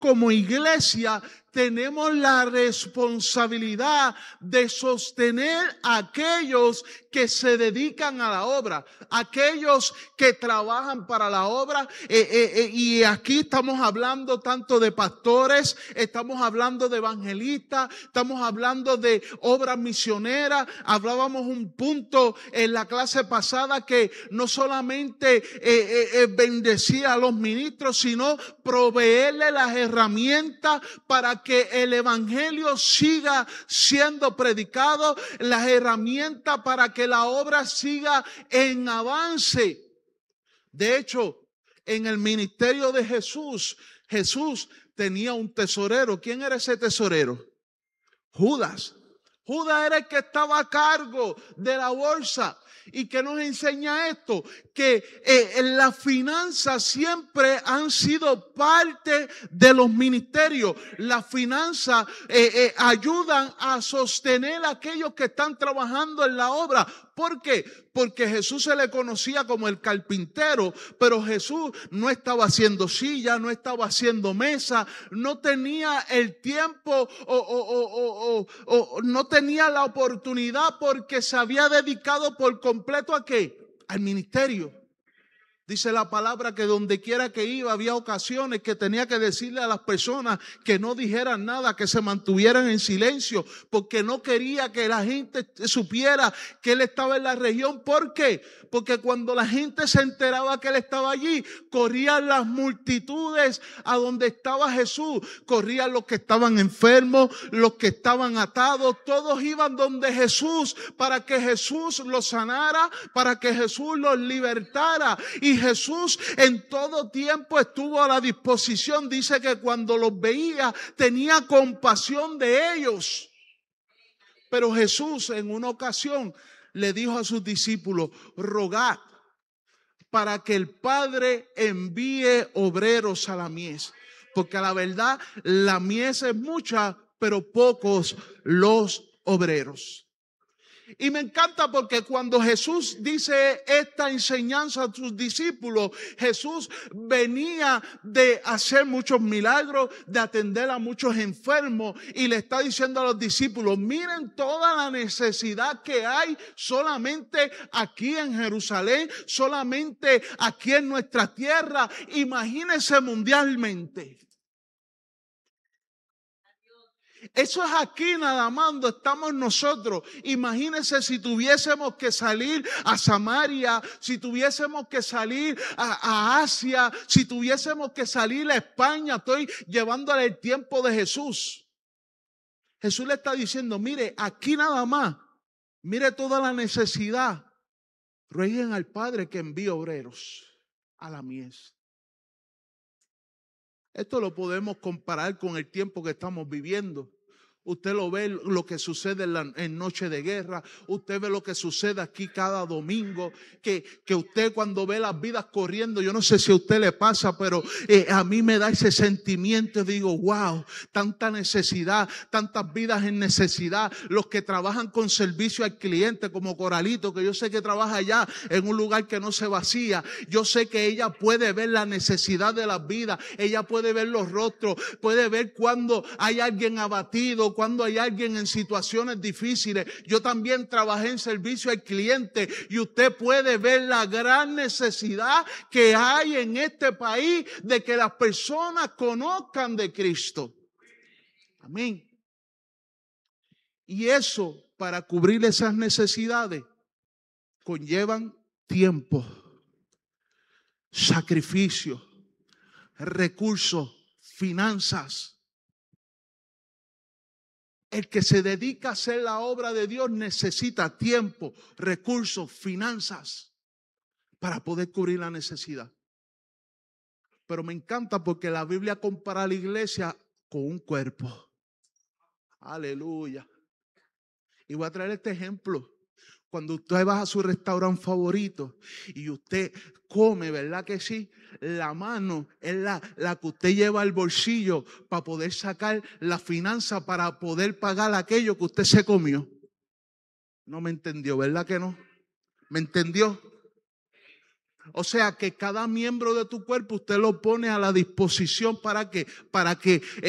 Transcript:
como iglesia tenemos la responsabilidad de sostener a aquellos que se dedican a la obra, aquellos que trabajan para la obra. Y aquí estamos hablando tanto de pastores, estamos hablando de evangelistas, estamos hablando de obras misioneras. Hablábamos un punto en la clase pasada que no solamente bendecía a los ministros, sino proveerle las herramientas para que el evangelio siga siendo predicado, las herramientas para que la obra siga en avance. De hecho, en el ministerio de Jesús, Jesús tenía un tesorero. ¿Quién era ese tesorero? Judas. Judas era el que estaba a cargo de la bolsa. ¿Y qué nos enseña esto? Que las finanzas siempre han sido parte de los ministerios. Las finanzas ayudan a sostener a aquellos que están trabajando en la obra. ¿Por qué? Porque Jesús se le conocía como el carpintero, pero Jesús no estaba haciendo silla, no estaba haciendo mesa, no tenía el tiempo o no tenía la oportunidad porque se había dedicado por completo ¿a qué? Al ministerio. Dice la palabra que donde quiera que iba había ocasiones que tenía que decirle a las personas que no dijeran nada, que se mantuvieran en silencio, porque no quería que la gente supiera que él estaba en la región. ¿Por qué? Porque cuando la gente se enteraba que él estaba allí, corrían las multitudes a donde estaba Jesús, corrían los que estaban enfermos, los que estaban atados, todos iban donde Jesús para que Jesús los sanara, para que Jesús los libertara. Y Jesús en todo tiempo estuvo a la disposición. Dice que cuando los veía tenía compasión de ellos. Pero Jesús en una ocasión le dijo a sus discípulos: rogad para que el Padre envíe obreros a la mies. Porque a la verdad la mies es mucha, pero pocos los obreros. Y me encanta porque cuando Jesús dice esta enseñanza a sus discípulos, Jesús venía de hacer muchos milagros, de atender a muchos enfermos, y le está diciendo a los discípulos: miren toda la necesidad que hay solamente aquí en Jerusalén, solamente aquí en nuestra tierra, imagínense mundialmente. Eso es aquí nada más donde estamos nosotros. Imagínense si tuviésemos que salir a Samaria, si tuviésemos que salir a Asia, si tuviésemos que salir a España. Estoy llevándole el tiempo de Jesús. Jesús le está diciendo: mire, aquí nada más, mire toda la necesidad. Rueguen al Padre que envíe obreros a la mies. Esto lo podemos comparar con el tiempo que estamos viviendo. Usted lo ve lo que sucede en noche de guerra. Usted ve lo que sucede aquí cada domingo. Que usted cuando ve las vidas corriendo, yo no sé si a usted le pasa, pero a mí me da ese sentimiento. Digo, wow, tanta necesidad, tantas vidas en necesidad. Los que trabajan con servicio al cliente como Coralito, que yo sé que trabaja allá en un lugar que no se vacía. Yo sé que ella puede ver la necesidad de las vidas. Ella puede ver los rostros, puede ver cuando hay alguien abatido, cuando hay alguien en situaciones difíciles. Yo también trabajé en servicio al cliente y usted puede ver la gran necesidad que hay en este país de que las personas conozcan de Cristo. Amén. Y eso, para cubrir esas necesidades, conllevan tiempo, sacrificio, recursos, finanzas. El que se dedica a hacer la obra de Dios necesita tiempo, recursos, finanzas para poder cubrir la necesidad. Pero me encanta porque la Biblia compara a la iglesia con un cuerpo. Aleluya. Y voy a traer este ejemplo. Cuando usted va a su restaurante favorito y usted come, ¿verdad que sí? La mano es la que usted lleva al bolsillo para poder sacar la finanza para poder pagar aquello que usted se comió. No me entendió, ¿verdad que no? ¿Me entendió? O sea que cada miembro de tu cuerpo usted lo pone a la disposición para que